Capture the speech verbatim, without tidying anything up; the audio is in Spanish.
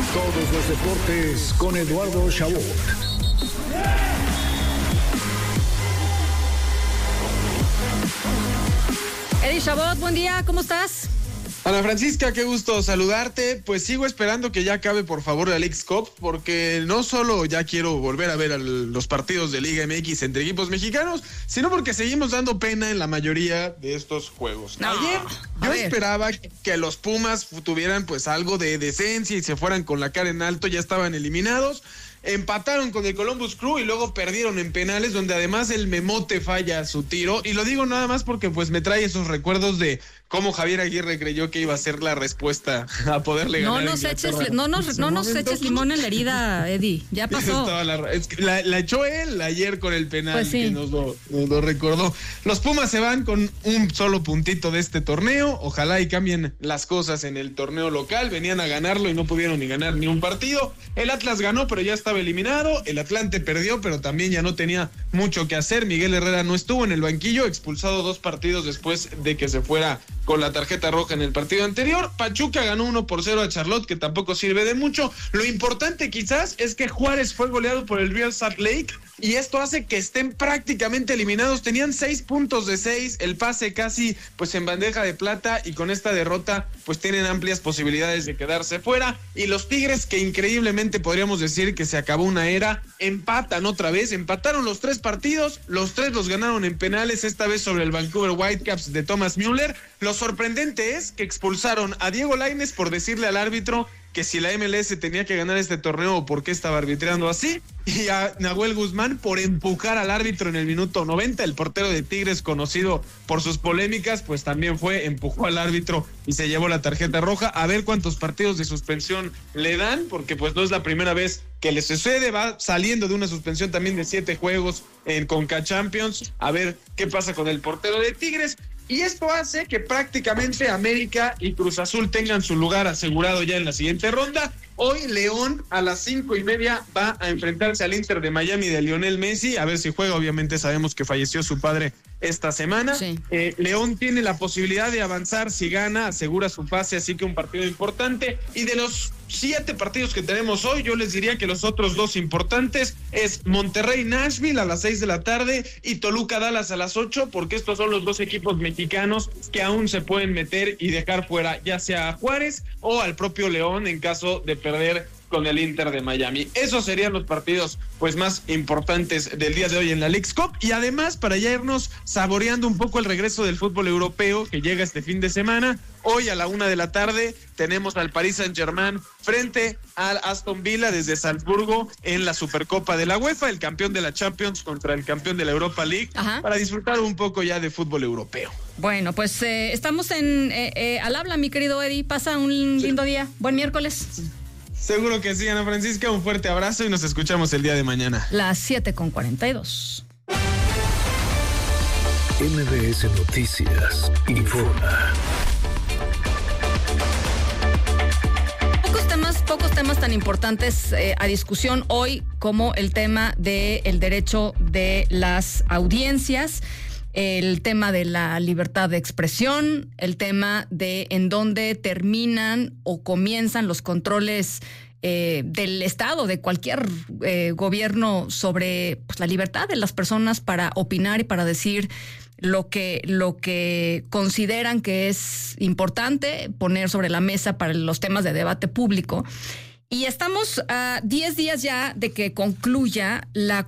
Todos los deportes con Eduardo Chabot. Eddie Chabot, buen día, ¿cómo estás? Ana Francisca, qué gusto saludarte. Pues sigo esperando que ya acabe, por favor, la Leagues Cup, porque no solo ya quiero volver a ver a los partidos de Liga M X entre equipos mexicanos, sino porque seguimos dando pena en la mayoría de estos juegos. No, Ayer yo esperaba que los Pumas tuvieran pues algo de decencia y se fueran con la cara en alto, ya estaban eliminados. Empataron con el Columbus Crew y luego perdieron en penales, donde además el Memote falla su tiro. Y lo digo nada más porque pues me trae esos recuerdos de cómo Javier Aguirre creyó que iba a ser la respuesta a poderle ganar. No nos eches, no nos, no nos eches limón en la herida, Eddie. Ya pasó. La, es que la, la echó él ayer con el penal, pues sí, que nos lo, nos lo recordó. Los Pumas se van con un solo puntito de este torneo. Ojalá y cambien las cosas en el torneo local. Venían a ganarlo y no pudieron ni ganar ni un partido. El Atlas ganó, pero ya estaba eliminado. El Atlante perdió, pero también ya no tenía mucho que hacer. Miguel Herrera no estuvo en el banquillo, expulsado dos partidos después de que se fuera con la tarjeta roja en el partido anterior. Pachuca ganó uno por cero a Charlotte, que tampoco sirve de mucho. Lo importante quizás es que Juárez fue goleado por el Real Salt Lake y esto hace que estén prácticamente eliminados. Tenían seis puntos de seis, el pase casi pues en bandeja de plata, y con esta derrota pues tienen amplias posibilidades de quedarse fuera. Y los Tigres, que increíblemente podríamos decir que se acabó una era, empatan otra vez. Empataron los tres partidos, los tres los ganaron en penales, esta vez sobre el Vancouver Whitecaps de Thomas Müller. Lo sorprendente es que expulsaron a Diego Lainez por decirle al árbitro que si la M L S tenía que ganar este torneo o por qué estaba arbitrando así, y a Nahuel Guzmán por empujar al árbitro en el minuto noventa. El portero de Tigres, conocido por sus polémicas, pues también fue, empujó al árbitro y se llevó la tarjeta roja. A ver cuántos partidos de suspensión le dan, porque pues no es la primera vez que le sucede. Va saliendo de una suspensión también de siete juegos en Conca Champions. A ver qué pasa con el portero de Tigres. Y esto hace que prácticamente América y Cruz Azul tengan su lugar asegurado ya en la siguiente ronda. Hoy León a las cinco y media va a enfrentarse al Inter de Miami de Lionel Messi, a ver si juega. Obviamente sabemos que falleció su padre esta semana. Sí. Eh, León tiene la posibilidad de avanzar si gana, asegura su pase, así que un partido importante. Y de los siete partidos que tenemos hoy, yo les diría que los otros dos importantes es Monterrey-Nashville a las seis de la tarde y Toluca-Dallas a las ocho, porque estos son los dos equipos mexicanos que aún se pueden meter y dejar fuera ya sea a Juárez o al propio León en caso de perder con el Inter de Miami. Esos serían los partidos pues más importantes del día de hoy en la Leagues Cup. Y además, para ya irnos saboreando un poco el regreso del fútbol europeo que llega este fin de semana, hoy a la una de la tarde tenemos al Paris Saint-Germain frente al Aston Villa desde Salzburgo en la Supercopa de la UEFA, el campeón de la Champions contra el campeón de la Europa League. Ajá. Para disfrutar un poco ya de fútbol europeo. Bueno, pues eh, estamos en eh, eh, al habla, mi querido Eddie. Pasa un lindo sí. día. Buen miércoles. Seguro que sí, Ana Francisca, un fuerte abrazo y nos escuchamos el día de mañana. Las siete con cuarenta y dos. M B S Noticias informa. Pocos temas, pocos temas tan importantes eh, a discusión hoy como el tema del derecho de las audiencias, el tema de la libertad de expresión, el tema de en dónde terminan o comienzan los controles eh, del Estado, de cualquier eh, gobierno sobre pues, la libertad de las personas para opinar y para decir lo que, lo que consideran que es importante poner sobre la mesa para los temas de debate público. Y estamos a diez días ya de que concluya la